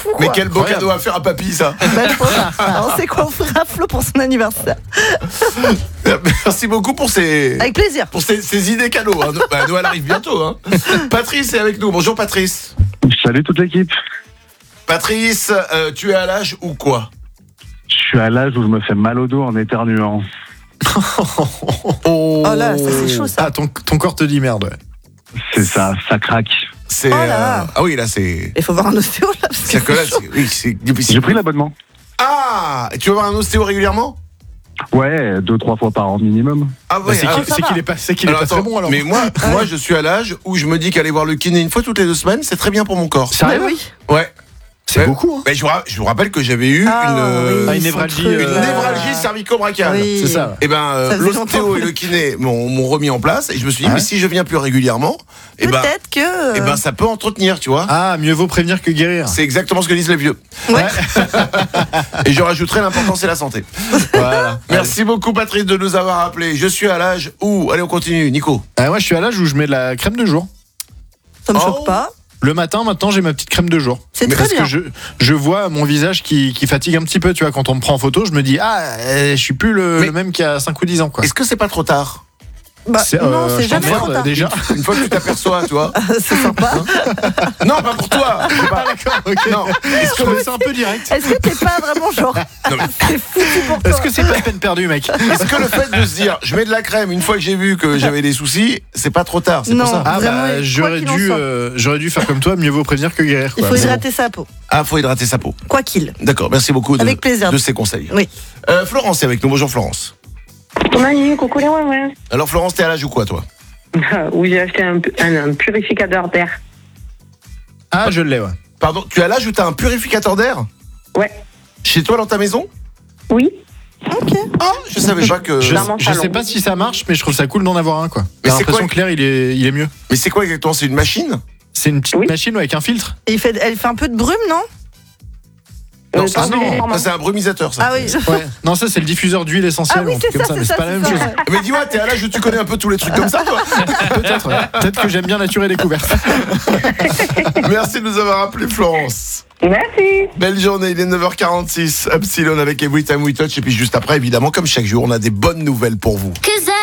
fou, quoi. Mais quel beau cadeau à faire à papy, ça. Je pense. Alors, c'est quoi offrir à Flo pour son anniversaire? Merci beaucoup pour ces... Avec plaisir. Pour ces idées cadeaux. Hein. Noël arrive bientôt. Hein. Patrice est avec nous. Bonjour Patrice. Salut toute l'équipe. Patrice, tu es à l'âge ou quoi? Je suis à l'âge où je me fais mal au dos en éternuant. Oh là, ça c'est chaud ça. Ah, ton corps te dit merde, ouais. C'est ça craque. C'est, Oh là. Ah oui, là c'est... Il faut voir un ostéo là. Parce que C'est que là, c'est chaud. oui, c'est difficile. J'ai pris l'abonnement. Ah, tu vas voir un ostéo régulièrement? Ouais, 2-3 fois par an minimum. Ah Bah, ouais, c'est ah, qu'il ça va. est pas attends, très bon alors. Mais moi je suis à l'âge où je me dis qu'aller voir le kiné une fois toutes les 2 semaines, c'est très bien pour mon corps. Sérieux? Oui. Ouais. C'est Ouais. beaucoup, hein. Mais je vous rappelle que j'avais eu Oui, une son névralgie, truc, une là. névralgie cervico-brachiale. Oui. C'est ça, ouais. Et ben Ça faisait l'ostéo longtemps. et le kiné m'ont remis en place et je me suis dit Ouais. mais si je viens plus régulièrement, et ben Peut-être que. ça peut entretenir, tu vois. Ah, mieux vaut prévenir que guérir. C'est exactement ce que disent les vieux. Ouais. Et je rajouterai l'important c'est la santé. Voilà. Merci beaucoup Patrice de nous avoir appelé. Je suis à l'âge où... Allez on continue, Nico. Moi, je suis à l'âge où je mets de la crème de jour. Ça me Oh. choque pas. Le matin, maintenant, j'ai ma petite crème de jour. C'est Mais très parce bien. que je vois mon visage qui fatigue un petit peu, tu vois, quand on me prend en photo, je me dis je suis plus Mais- le même qu'il y a 5 ou 10 ans, quoi. Est-ce que c'est pas trop tard? Bah, non, c'est je jamais t'emmerde, trop tard. déjà. Une fois que tu t'aperçois, tu vois. C'est sympa. Non, pas pour toi. C'est pas- Ok. Non. Est-ce que c'est un peu direct? Est-ce que t'es pas vraiment genre. Non, mais- C'est foutu pour toi. Est-ce que c'est pas peine perdue, mec? Est-ce que le fait de se dire je mets de la crème une fois que j'ai vu que j'avais des soucis, c'est pas trop tard? C'est Non. pour ça. Ah Vraiment, bah quoi j'aurais qu'il en dû soit. j'aurais dû faire comme toi, mieux vaut prévenir que guérir, Il quoi. faut C'est hydrater sa peau. Ah, faut hydrater sa peau. Quoi qu'il. D'accord, merci beaucoup Avec plaisir. de ces conseils. Oui. Florence est avec nous. Bonjour Florence. Manu, coucou les ouais. Alors Florence, t'es à l'âge ou quoi toi? Où j'ai acheté un purificateur d'air. Ah, je l'ai, ouais. Pardon, tu es à l'âge où t'as un purificateur d'air? Ouais. Chez toi dans ta maison? Oui. Ah, je savais pas que... Je Dans mon sais salon. pas si ça marche, mais je trouve ça cool d'en avoir un, quoi. Mais J'ai c'est l'impression quoi que l'air, il est mieux. Mais c'est quoi exactement? C'est une machine? C'est une petite Oui. machine avec un filtre. Et elle fait un peu de brume, non? Non, ça, ça, c'est un brumisateur ça. Ah oui. Ouais. Non, ça c'est le diffuseur d'huile essentielle, Ah oui, ou un truc c'est comme ça, ça, mais c'est c'est ça, pas la même c'est chose. ça. Mais dis-moi, t'es à l'âge où tu connais un peu tous les trucs comme ça toi? Peut-être, ouais. Peut-être que j'aime bien la tuer découverte. Merci de nous avoir appelé Florence. Merci. Belle journée, il est 9h46, Epsilon avec Every Time We Touch. Et puis juste après, évidemment, comme chaque jour, on a des bonnes nouvelles pour vous.